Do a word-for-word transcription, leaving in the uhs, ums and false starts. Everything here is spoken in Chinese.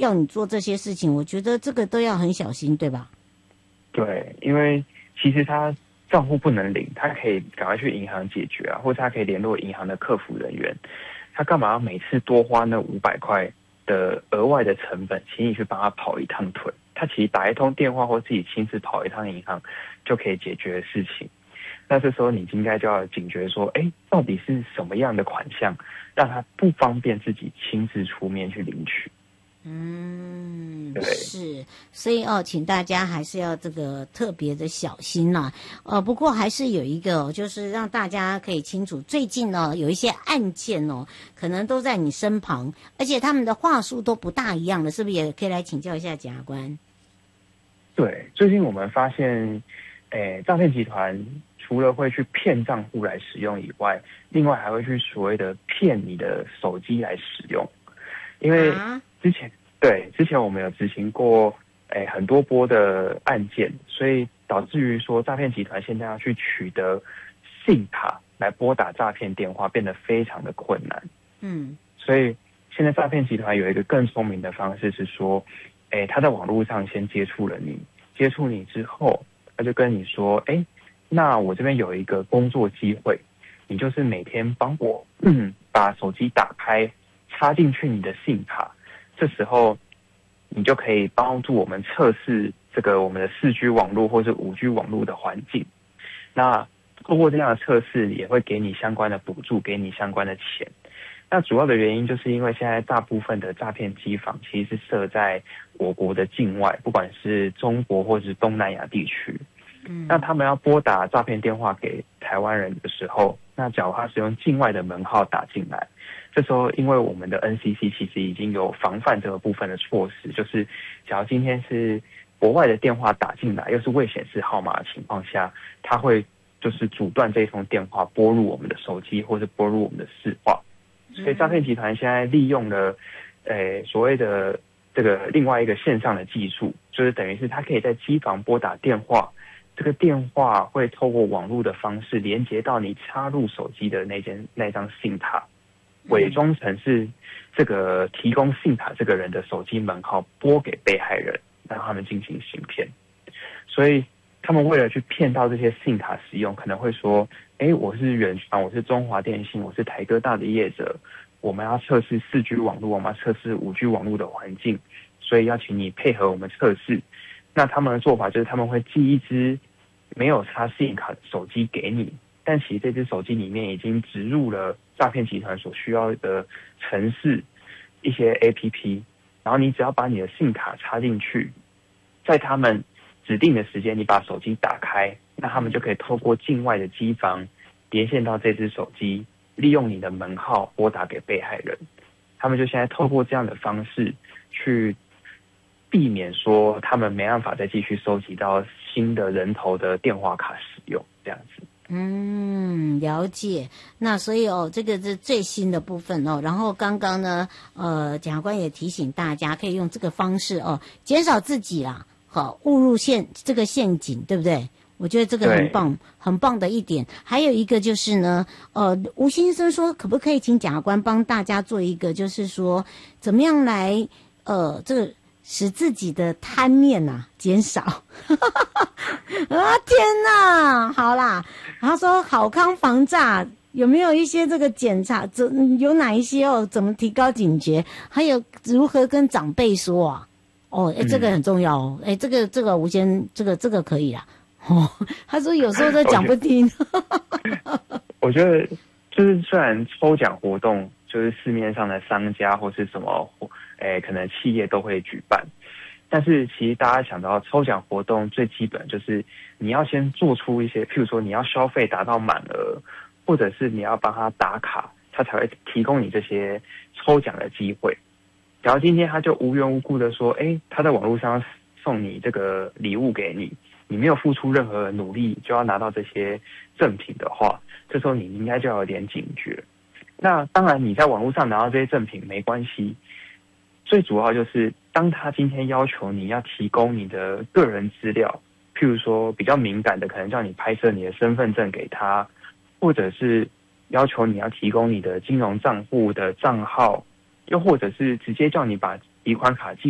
要你做这些事情，我觉得这个都要很小心，对吧？ 对，因为其实他账户不能领，他可以赶快去银行解决啊，或者他可以联络银行的客服人员。他干嘛要每次多花那五百块的额外的成本，请你去帮他跑一趟腿？他其实打一通电话或自己亲自跑一趟银行就可以解决的事情。那这时候你应该就要警觉说，哎，到底是什么样的款项让他不方便自己亲自出面去领取？ 嗯， 对， 是，所以哦，请大家还是要这个特别的小心呐、啊。呃，不过还是有一个、哦，就是让大家可以清楚，最近呢有一些案件哦，可能都在你身旁，而且他们的话术都不大一样了，是不是也可以来请教一下检察官？ 对，最近我们发现，诶，诈骗集团除了会去骗账户来使用以外，另外还会去所谓的骗你的手机来使用，因为之前、啊、对之前我们有执行过诶很多波的案件，所以导致于说诈骗集团现在要去取得信卡来拨打诈骗电话变得非常的困难。嗯，所以现在诈骗集团有一个更聪明的方式是说，诶他在网络上先接触了你，接触你之后，他就跟你说，诶那我这边有一个工作机会，你就是每天帮我嗯把手机打开，插进去你的信卡，这时候你就可以帮助我们测试这个我们的四 G 网络或是五 G 网络的环境。那通过这样的测试，也会给你相关的补助，给你相关的钱。那主要的原因就是因为现在大部分的诈骗机房其实是设在我国的境外，不管是中国或是东南亚地区。嗯，那他们要拨打诈骗电话给台湾人的时候，那假如他是用境外的门号打进来，这时候因为我们的 N C C 其实已经有防范这个部分的措施，就是假如今天是国外的电话打进来，又是未显示号码的情况下，他会就是阻断这一通电话拨入我们的手机或是拨入我们的市话。所以诈骗集团现在利用了，呃，所谓的这个另外一个线上的技术，就是等于是它可以在机房拨打电话，这个电话会透过网络的方式连接到你插入手机的那间那张信卡，伪装成是这个提供信卡这个人的手机门号拨给被害人，让他们进行行骗。所以他们为了去骗到这些信卡使用，可能会说，哎，我是远传，我是中华电信，我是台哥大的业者，我们要测试四 G 网络，我们要测试五 G 网络的环境，所以要请你配合我们测试。那他们的做法就是他们会寄一支没有插信卡的手机给你，但其实这支手机里面已经植入了诈骗集团所需要的程式一些 A P P， 然后你只要把你的信卡插进去，在他们指定的时间你把手机打开，那他们就可以透过境外的机房连线到这只手机，利用你的门号拨打给被害人。他们就现在透过这样的方式去避免说他们没办法再继续收集到新的人头的电话卡使用这样子。 嗯，了解。那所以哦，这个是最新的部分哦。然后刚刚呢，呃，检察官也提醒大家，可以用这个方式哦，减少自己啦，好误入陷这个陷阱，对不对？我觉得这个很棒，很棒的一点。还有一个就是呢，呃，吴先生说，可不可以请检察官帮大家做一个，就是说，怎么样来呃，这个使自己的贪念呐、啊、减少。啊天哪，好啦，然后说好康防诈有没有一些这个检查，有哪一些哦？怎么提高警觉？还有如何跟长辈说啊？哦，哎，这个很重要哦。哎，这个这个吴先，这个这个可以啦。哦，他说有时候都讲不听。 我觉得就是虽然抽奖活动就是市面上的商家或是什么，哎，可能企业都会举办。但是其实大家想到抽奖活动最基本就是你要先做出一些，譬如说你要消费达到满额，或者是你要帮他打卡，他才会提供你这些抽奖的机会。然后今天他就无缘无故的说，哎，他在网络上送你这个礼物给你，你没有付出任何努力就要拿到这些赠品的话，这时候你应该就要有点警觉。那当然你在网络上拿到这些赠品没关系，最主要就是当他今天要求你要提供你的个人资料，譬如说比较敏感的，可能叫你拍摄你的身份证给他，或者是要求你要提供你的金融账户的账号，又或者是直接叫你把提款卡记